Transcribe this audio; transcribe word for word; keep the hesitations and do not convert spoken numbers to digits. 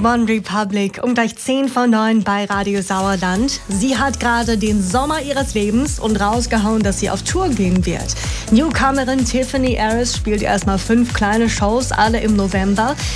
One Republic um gleich zehn vor neun bei Radio Sauerland. Sie hat gerade den Sommer ihres Lebens und rausgehauen, dass sie auf Tour gehen wird. Newcomerin Tiffany Harris spielt erstmal fünf kleine Shows, alle im November.